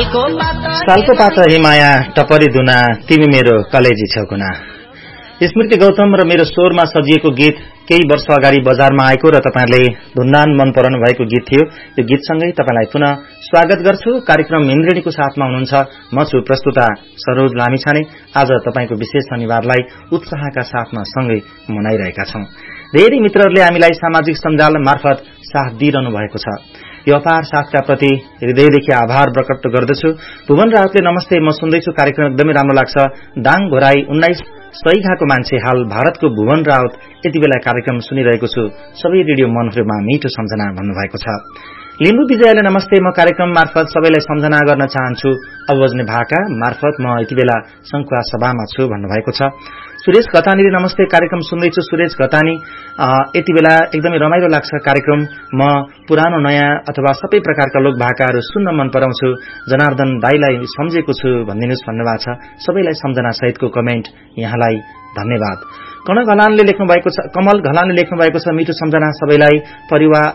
सालको पात हिमाया टपरी दुना तिमी मेरो कलेजी छेउकुना। स्मृति गौतम र मेरो स्वरमा सजिएको गीत केही वर्ष अगाडि बजारमा आएको र तपाईहरुले धुनधान मन पराउनु भएको गीत थियो। यो गीतसँगै तपाईलाई पुनः स्वागत गर्छु। कार्यक्रम इन्द्रेणीको साथमा हुनुहुन्छ, म छु प्रस्तुता सरोज लामिछाने। आज तपाईको विशेष शनिबारलाई उत्साहका साथमा सँगै मनाइरहेका छौं। धेरै मित्रहरूले हामीलाई सामाजिक सञ्जाल मार्फत साथ दिइरहनु भएको छ। यो अपार साथका प्रति हृदयदेखि आभार प्रकट गर्दछु। भुवन राउतले नमस्ते, म सुन्दैछु, कार्यक्रम एकदमै राम्रो लाग्छ। दाङ घोराई 19 सैघाको मान्छे, हाल भारतको भुवन राउत, यति बेला कार्यक्रम सुनिरहेको छु, सबै रेडियो मनहरुमा मिठो सम्झना भन्नुभएको छ। लिम्बू विजयले नमस्ते, म कार्यक्रम मार्फत सबैलाई सम्झना गर्न चाहन्छु। अब बज्ने भाका मार्फत म यति बेला संखुवा सभामा छु भन्नुभएको छ। सुरेश घतानीले नमस्ते, कार्यक्रम सुन्दैछु। सुरेश घतानी, यति बेला एकदमै रमाइलो लाग्छ कार्यक्रम। म पुरानो नयाँ अथवा सबै प्रकारका लोक भाकाहरू सुन्न मन पराउँछु। जनार्दन दाईलाई सम्झेको छु भनिदिनुस् भन्नुभएको छ। सबैलाई सम्झना सहितको कमेन्ट यहाँलाई धन्यवाद। कमल घलानले लेख्नु भएको छ मिठो सम्झना सबैलाई। परिवार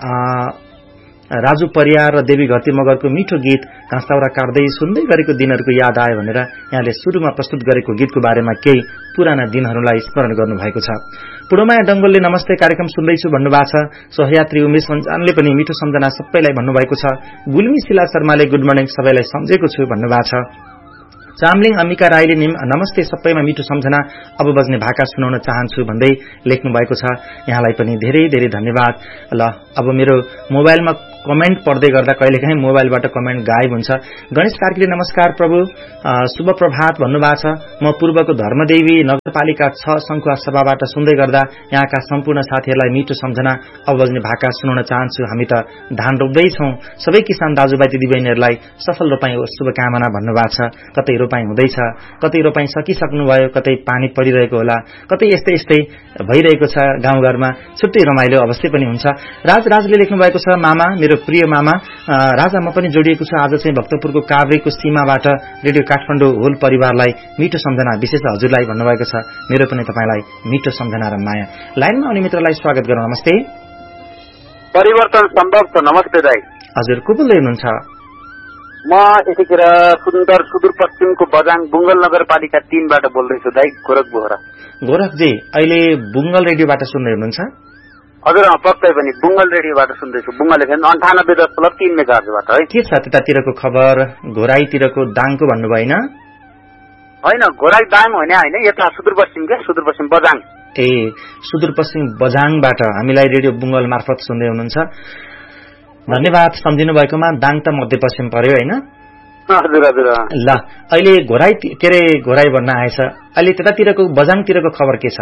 राजु परियार र देवी घरती मगरको मिठो गीत घाँसदाउरा काट्दै सुन्दै गरेको दिनहरूको याद आयो भनेर यहाँले सुरुमा प्रस्तुत गरेको गीतको बारेमा केही पुराना दिनहरूलाई स्मरण गर्नुभएको छ। पुडोमाया डंगोलले नमस्ते, कार्यक्रम सुन्दैछु भन्नुभएको छ। सहयात्री उमेश मन्जानले पनि मिठो सम्झना सबैलाई भन्नुभएको छ। गुल्मी शिला शर्माले गुड मर्निङ, सबैलाई सम्झेको छु भन्नुभएको छ। चामलिङ अम्बिका राईले नमस्ते, सबैमा मिठो सम्झना, अब बज्ने भाका सुनाउन चाहन्छु भन्दै लेख्नु भएको छ। यहाँलाई पनि धेरै धेरै धन्यवाद। ल, अब मेरो मोबाइलमा कमेन्ट पढ्दै गर्दा कहिलेकाहीँ मोबाइलबाट कमेन्ट गायब हुन्छ। गणेश कार्कीले नमस्कार प्रभु, शुभ प्रभात भन्नुभएको छ। म पूर्वको धर्मदेवी नगरपालिका 6 संखुवा सभाबाट सुन्दै गर्दा यहाँका सम्पूर्ण साथीहरूलाई मिठो सम्झना, अब बज्ने भाका सुनाउन चाहन्छु। हामी त धान रोप्दैछौं, सबै किसान दाजुभाइ दिदीबहिनीहरूलाई सफल रोपाई शुभकामना भन्नुभएको छ। कतै रोपाई हुँदैछ, कतै रोपाई सकिसक्नुभयो, कतै पानी परिरहेको होला, कतै यस्तै यस्तै भइरहेको छ गाउँघरमा। छुट्टै रमाइलो अवश्य पनि हुन्छ। राजले लेख्नु भएको छ, मामा, मेरो प्रिय मामा राजा, म पनि जोडिएको छु। आज चाहिँ भक्तपुरको काभ्रेको सीमाबाट रेडियो काठमाडौँ होल परिवारलाई मिठो सम्झना, विशेष हजुरलाई भन्नुभएको छ। मेरो पनि तपाईलाई मिठो सम्झना र माया। लाइनमा आउने मित्रलाई स्वागत गरौँ। नमस्ते। परिवर्तन सम्भव छ। नमस्ते दाइ। हजुर, को बोल्दै हुनुहुन्छ? म यतिखेर सुदूरपश्चिमको बजाङ बुङ्गल नगरपालिका 3 बाट बोल्दैछु दाइ, गोरख बोहरा। गोरखजी, अहिले बुङ्गल रेडियोबाट सुन्दै हुनुहुन्छ? हजुर, पक्कै पनि बुङ्गल रेडियोबाट सुन्दैछु। बुङ्गल एफएम 98.3 मेगाहर्जबाट है। के छ त्यतातिरको खबर? घोराईतिरको दाङको भन्नुभयो होइन? होइन, घोराई दाङ होइन, यता सुदूरपश्चिम बजाङ। ए, सुदूरपश्चिम बजाङबाट हामीलाई रेडियो बुङ्गल मार्फत सुन्दै हुनुहुन्छ। धन्यवाद सम्झिनु भएकोमा। दाङ त मध्यपश्चिम पर्यो होइन? हजुर हजुर। ल, अहिले घोराई भन्न आएछ, अहिले त्यतातिरको बजाङतिरको खबर के छ?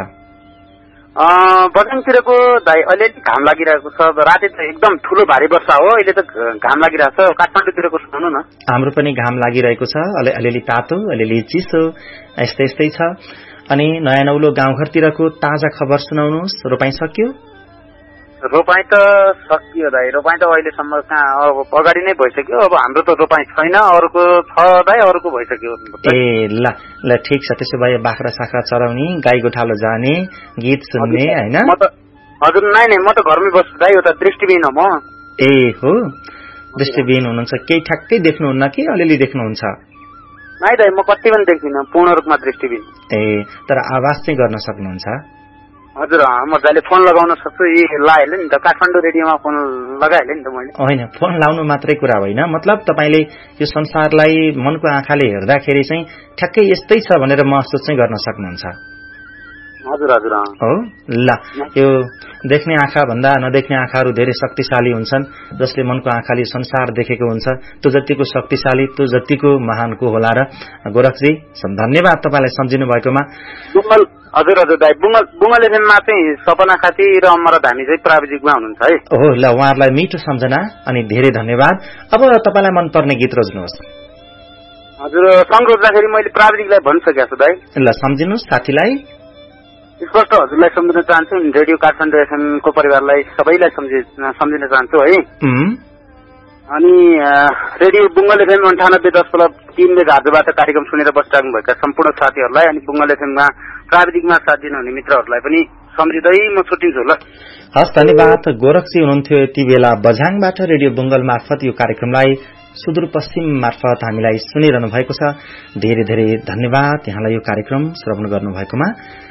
बजाङतिरको दाइ अलिअलि घाम लागिरहेको छ। राति त एकदम ठुलो भारी वर्षा हो, अहिले त घाम लागिरहेको छ। काठमाडौँतिरको सुनाउनु न। हाम्रो पनि घाम लागिरहेको छ, अलिअलि तातो, अलिअलि चिसो, यस्तै छ। अनि नयाँ नौलो गाउँघरतिरको ताजा खबर सुनाउनुहोस्। रोपाई सक्यो? रोपाई त सकियो दाइ, रोपाई त अहिलेसम्म अगाडि नै भइसक्यो। अब हाम्रो त रोपाई छैन, अरूको छ दाइ, अरूको भइसक्यो। ए ल ठिक छ। त्यसो भए बाख्रा साख्रा चराउने, गाई गोठालो जाने, गीत सुन्ने होइन? हजुर, नै म त घरमै बस्छु दाइ, एउटा दृष्टिबिन हो म। ए हो, दृष्टिबिन हुनुहुन्छ। केही ठ्याक्कै देख्नुहुन्न कि अलिअलि देख्नुहुन्छ? नै दाइ, म कति पनि देख्दिनँ, पूर्ण रूपमा दृष्टिबिन। ए, तर आवाज चाहिँ गर्न सक्नुहुन्छ? हजुर, मजाले फोन लगाउन सक्छु। लगाइहाल्यो नि त, काठमाडौँ रेडियोमा फोन लगाइहाल्यो नि त मैले। होइन, फोन लाउनु मात्रै कुरा होइन, मतलब तपाईले यो संसारलाई मनको आँखाले हेर्दाखेरि चाहिँ ठ्याक्कै यस्तै छ भनेर महसुस चाहिँ गर्न सक्नुहुन्छ। हजुर हजुर। हो, ल, यो देख्ने आँखा भन्दा नदेख्ने आँखाहरू धेरै शक्तिशाली हुन्छन्। जसले मनको आँखाले संसार देखेको हुन्छ, त्यो जतिको शक्तिशाली, त्यो जतिको महान को होला। र गोरखजी, धन्यवाद तपाईलाई सम्झिनु भएकोमा। हजुर हजुर दाइ, बुङ्गल एफएममा चाहिँ सपना खाती र अमरा धामी चाहिँ प्राविधिकमा हुनुहुन्छ है। हो, ल, उहाँहरूलाई मिठो सम्झना अनि धेरै धन्यवाद। अब तपाईलाई मनपर्ने गीत रोज्नुहोस्। हजुर, सङ्ग रोज्दाखेरि मैले प्राविधिकलाई भनिसकेको छु दाइ। ल, सम्झिनुहोस् साथीलाई। स्पष्ट हजुरलाई सम्झिन चाहन्छु, रेडियो काठमाडौँ एफएमको परिवारलाई सबैलाई सम्झिन चाहन्छु है। अनि रेडियो बुङ्गल एफएम 98.3 मेगाहर्जबाट कार्यक्रम सुनेर बसिराख्नु भएका सम्पूर्ण साथीहरूलाई अनि बुङ्गल एफएममा प्राविधिकमा साथ दिनुहुने मित्रहरूलाई पनि सम्झिँदै म छुट्टिन्छु। ल, हस्, धन्यवाद। गोरखजी हुनुहुन्थ्यो यति बेला बझाङबाट रेडियो बुङ्गल मार्फत यो कार्यक्रमलाई सुदूरपश्चिम मार्फत हामीलाई सुनिरहनु भएको छ। धेरै धेरै धन्यवाद यहाँलाई यो कार्यक्रम श्रवण गर्नुभएकोमा।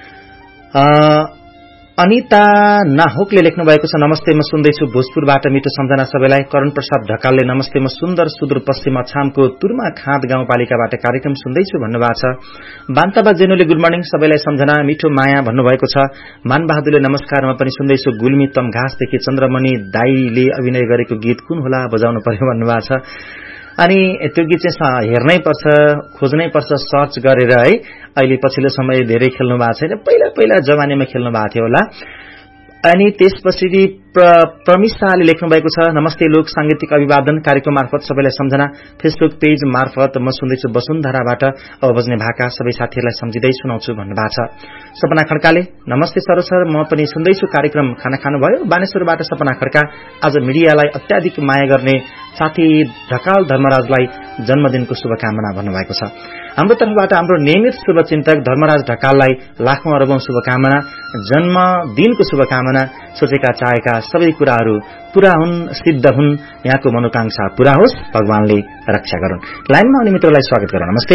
अनिता नाहोकले लेख्नु भएको छ, नमस्ते म सुन्दैछु भोजपुरबाट मिठो सम्झना सबैलाई। करण प्रसाद ढकालले नमस्ते म सुन्दर सुदूरपश्चिम अछामको तुर्मा खाँद गाउँपालिकाबाट कार्यक्रम सुन्दैछु भन्नुभएको छ। बान्ताबा जेनुले गुड मर्निङ सबैलाई सम्झना मिठो माया भन्नुभएको छ। मानबहादुरले नमस्कार म पनि सुन्दैछु गुल्मी तम घाँसदेखि चन्द्रमणि दाईले अभिनय गरेको गीत कुन होला बजाउनु पर्यो भन्नुभएको छ। अनि त्यो गीत चाहिँ हेर्नै पर्छ, खोज्नै पर्छ सर्च गरेर है। अहिले पछिल्लो समय धेरै खेल्नु भएको छैन, पहिला जमानामा खेल्नु भएको थियो होला। अनि त्यसपछि प्रमिसाले लेख्नु भएको छ, नमस्ते लोक सांगीतिक अभिवादन कार्यक्रम मार्फत सबैलाई सम्झना। फेसबुक पेज मार्फत म सुन्दैछु वसुन्धराबाट अब बज्ने भाका सबै साथीहरूलाई सम्झिँदै सुनाउँछु भन्नुभएको छ। सपना खड्काले नमस्ते सर म पनि सुन्दैछु कार्यक्रम। खाना खानुभयो? बानेश्वरबाट सपना खड्का। आज मिडियालाई अत्याधिक माया गर्ने साथी ढकाल धर्मराजलाई जन्मदिनको शुभकामना भन्नुभएको छ। हाम्रो तर्फबाट हाम्रो नियमित शुभचिन्तक धर्मराज ढकाललाई लाखौं अरबौं शुभकामना, जन्मदिनको शुभकामना। सोचेका चाहेका सबै कुराहरू पूरा हुन्, सिद्ध हुन्, यहाँको मनोकांक्षा पूरा होस्, भगवानले रक्षा गरून्। लाइनमा आउने मित्रलाई स्वागत गरौँ। नमस्ते।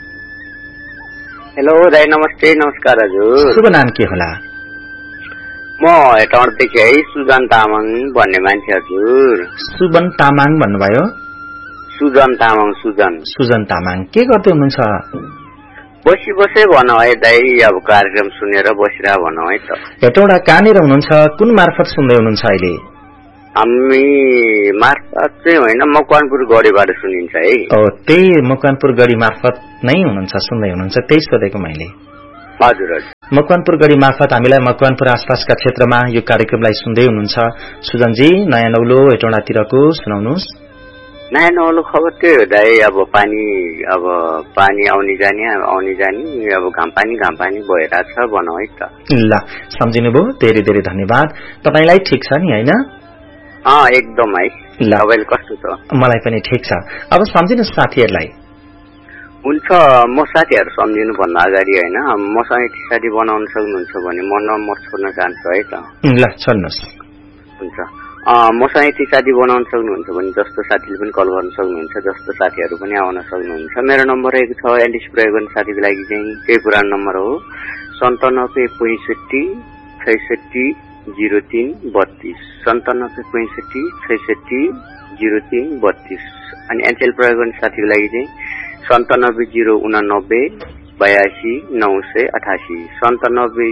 हेलो दाइ, नमस्ते। नमस्कार हजुर। शुभ नाम के होला? म हेटौँडदेखि है सुजन तामाङ भन्ने मान्छे हजुर। सुबन तामाङ भन्नुभयो? सुजन तामाङ। सुजन तामाङ। के गर्दै हुनुहुन्छ? बसे भनौँ है दाइ, अब कार्यक्रम सुनेर बसिरह भनौँ है त। हेटौँडा कहाँनिर हुनुहुन्छ? कुन मार्फत सुन्दै हुनुहुन्छ अहिले? हामी मार्फत चाहिँ होइन, मकवानपुर गढीबाट सुनिन्छ है। त्यही मकवानपुर गढी मार्फत नै हुनुहुन्छ, सुन्दै हुनुहुन्छ, त्यही सोधेको मैले। हजुर। मकवानपुर गढी मार्फत हामीलाई मकवानपुर आसपासका क्षेत्रमा यो कार्यक्रमलाई सुन्दै हुनुहुन्छ। सुजनजी नयाँ नौलो हेटौँडातिरको सुनाउनुहोस्। नयाँ नौलो खबर त्यही हो दाइ, अब पानी आउने जाने अब घाम पानी भइरहेछ भनौँ है त। ल सम्झिनुभयो, धेरै धेरै धन्यवाद। तपाईलाई ठिक छ नि होइन? एकदम है। तपाईँले कस्तो छ? मलाई पनि ठिक छ। अब सम्झिनुहोस् साथीहरूलाई। हुन्छ, म साथीहरू सम्झिनु भन्दा अगाडि होइन, मसँग यति साथी बनाउन सक्नुहुन्छ भने म नम्बर छोड्न चाहन्छु है त। ल छोड्नुहोस्। हुन्छ, मसँग यति साथी बनाउन सक्नुहुन्छ भने जस्तो साथीले पनि कल गर्न सक्नुहुन्छ, जस्तो साथीहरू पनि आउन सक्नुहुन्छ। मेरो नम्बर रहेको छ एलडिस प्रयोग गर्ने साथीको लागि चाहिँ त्यही पुरानो नम्बर हो 97 65 66 03 32 97 65 66 03 32। अनि एनसेल प्रयोग गर्ने साथीको लागि चाहिँ 97 089 82 988 97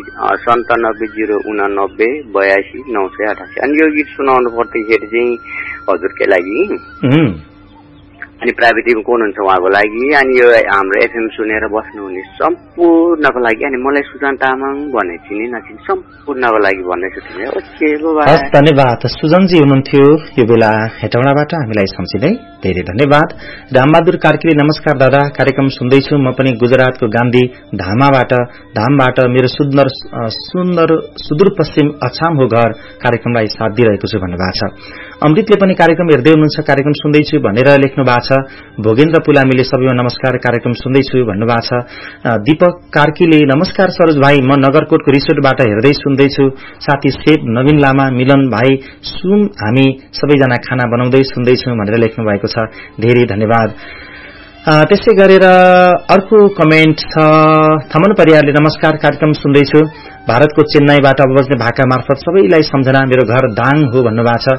089 82 988। अनि यो गीत सुनाउनु पर्दाखेरि चाहिँ हजुरकै लागि अनि प्राविधिकमा कोन हुन्छ उहाँको लागि, अनि यो हाम्रो एफएम सुनेर बस्नुहुने सम्पूर्णको लागि, अनि मलाई सुजन तामाङ भन्ने चिने नचिने सम्पूर्णको लागि भन्दैछु। धन्यवाद। सुजनजी हुनुहुन्थ्यो यो बेला हेटौँडाबाट हामीलाई सम्झिँदै, धेरै धन्यवाद। रामबहादुर कार्कीले नमस्कार दादा, कार्यक्रम सुन्दैछु। म पनि गुजरातको गान्धी धामबाट मेरो सुन्दर सुदूरपश्चिम अछाम हो घर, कार्यक्रमलाई साथ दिइरहेको छु भन्नुभएको छ। अमृतले पनि कार्यक्रम हेर्दै हुनुहुन्छ, कार्यक्रम सुन्दैछु भनेर लेख्नु भएको छ। भोगेन्द्र पुलामीले सबैमा नमस्कार, कार्यक्रम सुन्दैछु भन्नुभएको छ। दीपक कार्कीले नमस्कार सरोज भाइ, म नगरकोटको रिसोर्टबाट हेर्दै सुन्दैछु। साथी सेव नवीन लामा, मिलन भाइ सुम, हामी सबैजना खाना बनाउँदै सुन्दैछौँ भनेर लेख्नु भएको छ। धेरै धन्यवाद। त्यसै गरेर अर्को कमेन्ट छ, थमन परियारले नमस्कार, कार्यक्रम सुन्दैछु भारतको चेन्नईबाट अब बज्ने भाका मार्फत सबैलाई सम्झना, मेरो घर दाङ हो भन्नुभएको छ।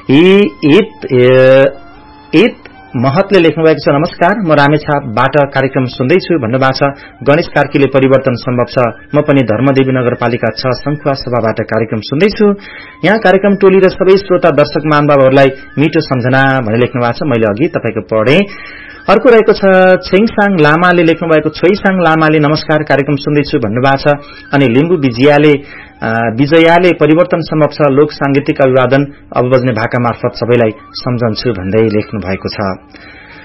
महतले लेख्नु भएको छ, नमस्कार म रामेछापबाट कार्यक्रम सुन्दैछु भन्नुभएको छ। गणेश कार्कीले परिवर्तन सम्भव छ, म पनि धर्मदेवी नगरपालिका 6 संखुवा सभाबाट कार्यक्रम सुन्दैछु। यहाँ कार्यक्रम टोली र सबै श्रोता दर्शक महानुभावहरूलाई मिठो सम्झना भनेर लेख्नु भएको छ। मैले अघि तपाईको पढे। अर्को रहेको छ छेङसाङ लामाले लेख्नु भएको, छोइसाङ लामाले नमस्कार, कार्यक्रम सुन्दैछु भन्नुभएको छ। अनि लिम्बू विजयाले परिवर्तन सम्भव छ, लोक सांगीतिक अभिवादन अब बज्ने भाका मार्फत सबैलाई सम्झन्छु भन्दै लेख्नु भएको छ।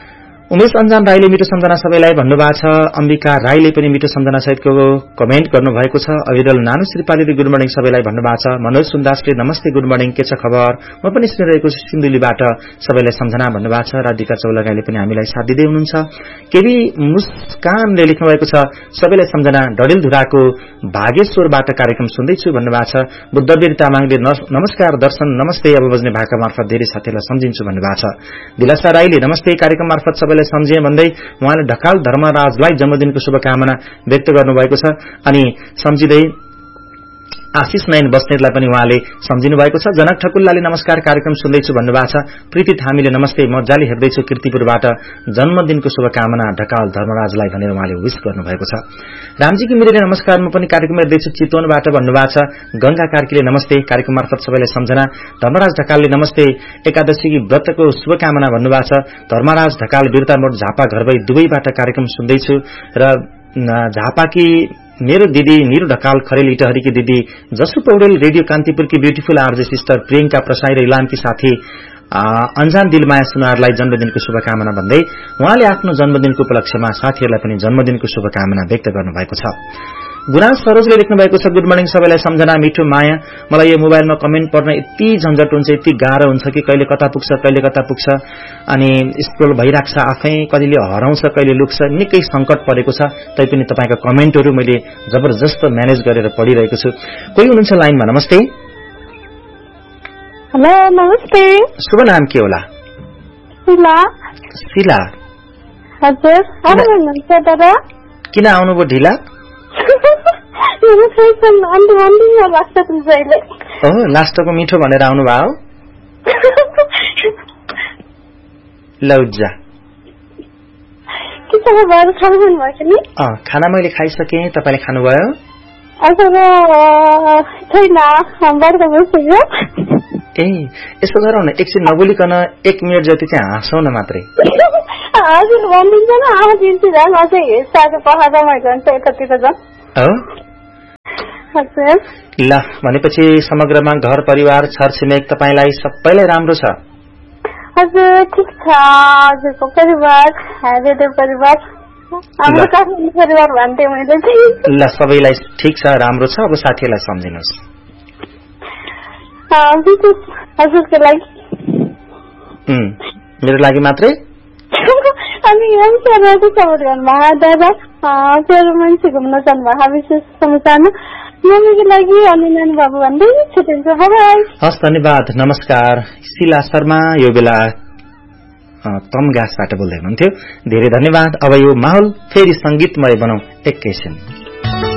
उमेश अन्जान राईले मिठो सम्झना सबैलाई भन्नुभएको छ। अम्बिका राईले पनि मिठो सम्झना सहितको कमेन्ट गर्नुभएको छ। अविरल नानु श्रीपालीले गुड मर्निङ सबैलाई भन्नुभएको छ। मनोज सुन्दासले नमस्ते गुड मर्निङ, के छ खबर, म पनि सुनिरहेको छु सिन्धुलीबाट सबैलाई सम्झना भन्नुभएको छ। राधिका चौलागाईले पनि हामीलाई साथ दिँदै हुनुहुन्छ। केबी मुस्कानले लेख्नु भएको छ सबैलाई सम्झना, डडेलधुराको भागेश्वरबाट कार्यक्रम सुन्दैछु भन्नुभएको छ। बुद्धवीर तामाङले नमस्कार दर्शन नमस्ते, अब बज्ने भाका मार्फत धेरै साथीहरूलाई सम्झिन्छु भन्नुभएको छ। दिलासा राईले नमस्ते कार्यक्रम मार्फत सबैलाई सम्झिए भन्दै उहाँले ढकाल धर्मराजलाई जन्मदिनको शुभकामना व्यक्त गर्नुभएको छ। अनि सम्झिँदै आशिष नयन बस्नेतलाई पनि उहाँले सम्झिनु भएको छ। जनक ठकुल्लाले नमस्कार कार्यक्रम सुन्दैछु भन्नुभएको छ। प्रीति थामीले नमस्ते मजाले हेर्दैछु कीर्तिपुरबाट जन्मदिनको शुभकामना ढकाल धर्मराजलाई भनेर उहाँले विश गर्नुभएको छ। रामजी घिमिरेले नमस्कार म पनि कार्यक्रम हेर्दैछु चितवनबाट भन्नुभएको छ। गंगा कार्कीले नमस्ते कार्यक्रम मार्फत सबैलाई सम्झना। धर्मराज ढकालले नमस्ते एकादशी व्रतको शुभकामना भन्नुभएको छ। धर्मराज ढकाल बिरता मोड झापा घरबै दुवैबाट कार्यक्रम सुन्दैछु र झापाकी मेरो दिदी निरु ढकाल खरेल इटहरीकी दिदी जसु Paudel radio कान्तिपुरकी beautiful RJ sister Priyanka प्रसाई र इलामकी साथी अन्जान दिलमाया सुनारलाई जन्मदिनको शुभकामना भन्दै उहाँले आफ्नो जन्मदिनको उपलक्ष्यमा साथीहरूलाई पनि जन्मदिनको शुभकामना व्यक्त गर्नुभएको छ। गुना सरोजले लेख्नु भएको छ गुड मर्निङ सबैलाई सम्झना मिठो माया, मलाई यो मोबाइलमा कमेन्ट पढ्न यति झन्झट हुन्छ यति गाह्रो हुन्छ कि कहिले कता पुग्छ अनि स्क्रोल भइराख्छ आफै, कहिले हराउँछ कहिले लुक्छ, निकै संकट परेको छ। तैपनि तपाईको कमेन्टहरू मैले जबरजस्त म्यानेज गरेर पढिरहेको छु। कोही हुनुहुन्छ लाइनमा? नमस्ते। हेलो नमस्ते। शुभ नाम के होला? शिला। हजुर आउनुहुन्छ दादा? किन आउनुभयो ढिला? लास्टको मिठो भनेर आउनु भयो? लौजा खाना मैले खाइसकेँ, तपाईँले खानुभयो? ए यसो गरौँ न, एकछिन नबोलिकन 1 मिनट जति चाहिँ हाँसौँ न मात्रै। ल भनेपछि समग्रमा घर परिवार छरछिमेक तपाईँलाई सबैलाई राम्रो छ? हजुर ठिक छ। हजुरको परिवार रेडियो परिवार हाम्रो काठमाडौँ परिवार भन्थे मैले। ल सबैलाई ठिक छ राम्रो छ। अब साथीहरूलाई सम्झिनुहोस्। हजुरको लागि मेरो लागि मात्रै? अनि दादा तेरो मान्छे घुम्न जानुभयो विशेष समाचार मम्मीको लागि अनि नानी बाबु भन्दै छुट्टिन्छ। हस् धन्यवाद नमस्कार। शिला शर्मा यो बेला तमगासबाट बोल्दै हुनुहुन्थ्यो, धेरै धन्यवाद। अब यो माहौल फेरि संगीतमय बनाऊ एकैछिन।